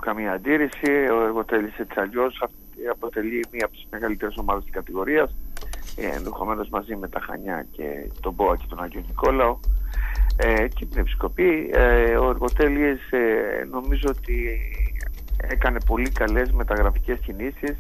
καμία αντίρρηση. Ο Εργοτέλης έτσι αλλιώς αποτελεί μία από τις μεγαλύτερες ομάδες της κατηγορίας, ενδεχομένως μαζί με τα Χανιά και τον ΠΟΑ και τον Άγιο Νικόλαο και την Επισκοπή. Ο Εργοτέλης νομίζω ότι έκανε πολύ καλές μεταγραφικές κινήσεις.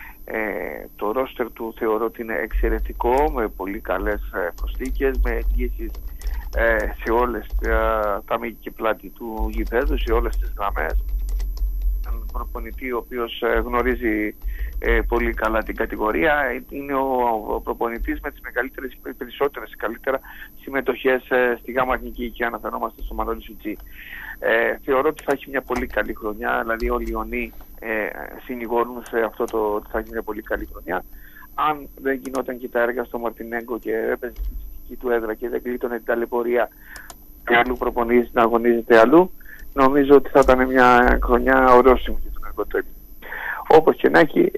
Το ρόστερ του θεωρώ ότι είναι εξαιρετικό, με πολύ καλές προσθήκες, με εγγύησεις σε όλες τα μήκη και πλάτη του γηπέδου, σε όλες τις γραμμές. Έναν προπονητή ο οποίος γνωρίζει πολύ καλά την κατηγορία. Είναι ο προπονητής με τις μεγαλύτερες, περισσότερες καλύτερα συμμετοχές στη ΓΑΜΑ Εθνική, και αναφερόμαστε στο Μανώλη Σουτζή. Θεωρώ ότι θα έχει μια πολύ καλή χρονιά, δηλαδή όλοι οι Ιωνοί συνηγορούν σε αυτό το ότι θα έχει μια πολύ καλή χρονιά. Αν δεν γινόταν και τα έργα στο Μαρτινέγκο και έπαιζε στη φυσική του έδρα και δεν κλείτωνε την ταλαιπωρία και αλλού προπονήσει να αγωνίζεται αλλού, νομίζω ότι θα ήταν μια χρονιά ορόσημη για τον Εργοτέλη. Όπως και να έχει,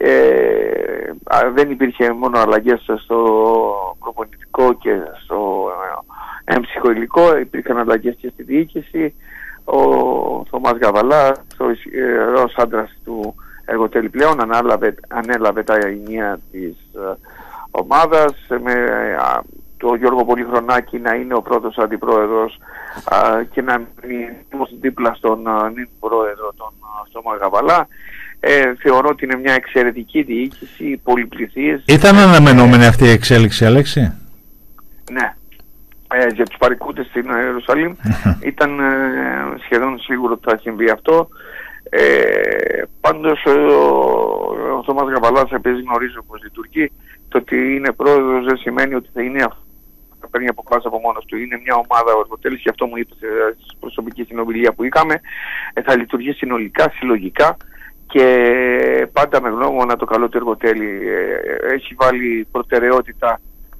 δεν υπήρχε μόνο αλλαγές στο προπονητικό και στο έμψυχο υλικό, υπήρχαν αλλαγές και στη διοίκηση. Ο Θωμάς Γαβαλάς, ο ισχυρός άντρας του Εργοτέλη πλέον, ανέλαβε τα ενία της ομάδας, με το Γιώργο Πολυχρονάκη να είναι ο πρώτος αντιπρόεδρος και να είναι δίπλα στον νυν πρόεδρο τον Θωμά Γαβαλά. Θεωρώ ότι είναι μια εξαιρετική διοίκηση, πολυπληθής. Ήταν αναμενόμενη αυτή η εξέλιξη, Αλέξη? Ναι. Για τους παρικούτες στην Ιερουσαλήμ ήταν σχεδόν σίγουρο ότι θα συμβεί αυτό. Πάντως ο Θωμάς Γαβαλάς, επίσης γνωρίζω πως λειτουργεί. Το ότι είναι πρόεδρος δεν σημαίνει ότι θα είναι αυτό. Θα παίρνει αποφάσεις από μόνος του. Είναι μια ομάδα ο Εργοτέλης, και αυτό μου είπε στην προσωπική συνομιλία που είχαμε. Θα λειτουργεί συνολικά, συλλογικά και πάντα με γνώμονα το καλό του Εργοτέλη. Έχει βάλει προτεραιότητα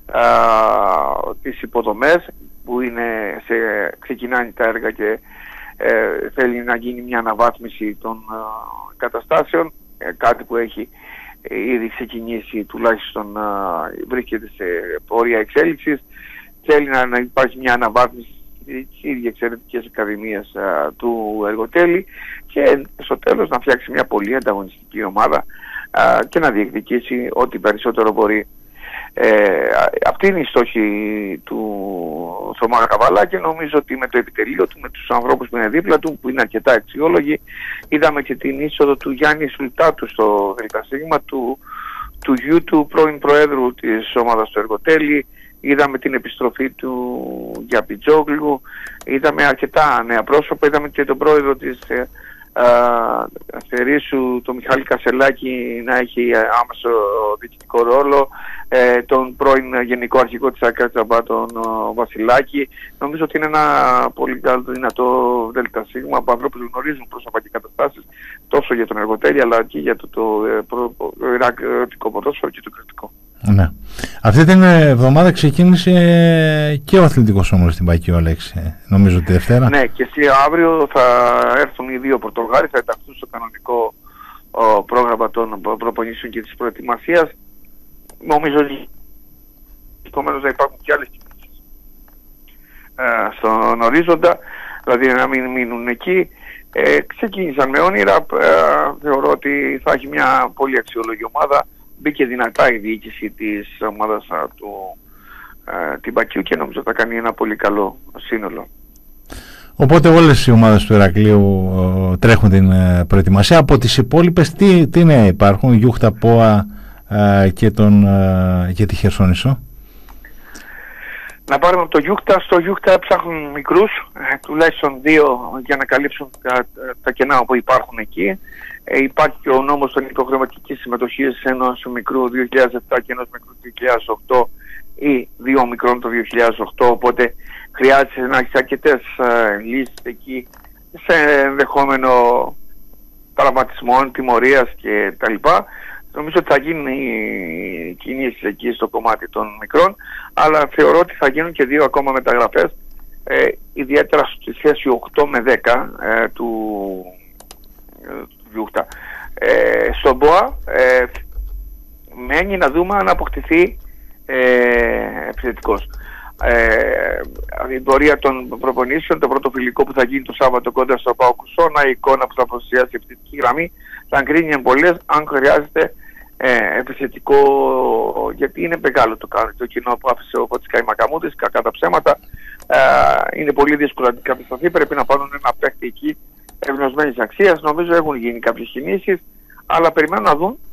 τις υποδομές που ξεκινάνε τα έργα και θέλει να γίνει μια αναβάθμιση των καταστάσεων, κάτι που έχει ήδη ξεκινήσει, τουλάχιστον βρίσκεται σε πορεία εξέλιξης. Θέλει να υπάρχει μια αναβάθμιση στις ίδιες εξαιρετικές ακαδημίες του Εργοτέλη και στο τέλος να φτιάξει μια πολύ ανταγωνιστική ομάδα και να διεκδικήσει ό,τι περισσότερο μπορεί. Αυτή είναι η στόχη του Θωμά Γαβαλά και νομίζω ότι με το επιτελείο του, με τους ανθρώπους που είναι δίπλα του, που είναι αρκετά αξιόλογοι, είδαμε και την είσοδο του Γιάννη Σουλτάτου στο ΔΣ, του γιου του πρώην Προέδρου της ομάδας του Εργοτέλη, είδαμε την επιστροφή του Γιαπιτζόγλου, είδαμε αρκετά νέα πρόσωπα, είδαμε και τον πρόεδρο της Θερήσου, τον Μιχάλη Κασελάκη, να έχει άμεσο διοικητικό ρόλο, τον πρώην Γενικό Αρχηγό της ΑΚΑΤΖΑΜΠΑ, τον Βασιλάκη. Νομίζω ότι είναι ένα πολύ καλό δυνατό ΔΣ από ανθρώπους που γνωρίζουν πρόσωπα και καταστάσεις τόσο για τον Εργοτέλη αλλά και για το ιρακικό ποδόσφαιρο και το κρατικό. Ναι. Αυτή την εβδομάδα ξεκίνησε και ο Αθλητικός Όμορφος στην Πακιό, Αλέξη. Νομίζω τη Δευτέρα. Ναι, και αύριο θα έρθουν οι δύο Πορτογάλοι, θα ενταχθούν στο κανονικό πρόγραμμα των προπονήσεων και της προετοιμασίας. Νομίζω ότι επομένως θα υπάρχουν και άλλες κινήσεις στον ορίζοντα, δηλαδή να μην μείνουν εκεί. Ξεκίνησαν με όνειρα, θεωρώ ότι θα έχει μια πολύ αξιόλογη ομάδα. Μπήκε δυνατά η διοίκηση της ομάδας του την Πακιού και νομίζω θα κάνει ένα πολύ καλό σύνολο. Οπότε όλες οι ομάδες του Ηρακλείου τρέχουν την προετοιμασία. Από τις υπόλοιπες τι νέα υπάρχουν, Γιούχτα, ΠΟΑ και τη Χερσόνησο? Να πάρουμε από το Γιούχτα. Στο Γιούχτα ψάχνουν μικρούς, τουλάχιστον 2 για να καλύψουν τα κενά που υπάρχουν εκεί. Υπάρχει και ο νόμος των υποχρεωτικής συμμετοχής ενός μικρού 2007 και ενός μικρού 2008 ή 2 μικρών το 2008, οπότε χρειάζεται να έχεις αρκετές λύσεις εκεί σε ενδεχόμενο τραυματισμών, τιμωρίας και τα λοιπά. Νομίζω ότι θα γίνουν οι κινήσεις εκεί στο κομμάτι των μικρών, αλλά θεωρώ ότι θα γίνουν και 2 ακόμα μεταγραφές, ιδιαίτερα στη θέση 8 με 10 του Γιούχτα. Στον ΠΟΑ μένει να δούμε αν αποκτηθεί επιθετικός. η πορεία των προπονήσεων, το πρώτο φιλικό που θα γίνει το Σάββατο κοντά στο ΠΑΟΚ Κουσόνα, η εικόνα που θα παρουσιάσει η επιθετική γραμμή, θα κρίνει πολλές αν χρειάζεται επιθετικό, γιατί είναι μεγάλο το κοινό που άφησε ο Φώτης Καημακαμούτης, κακά τα ψέματα. Είναι πολύ δύσκολο να αντικατασταθεί, πρέπει να πάρουν ένα παίκτη εκεί ευνοσμένης αξίας. Νομίζω έχουν γίνει κάποιες κινήσεις, αλλά περιμένουν να δουν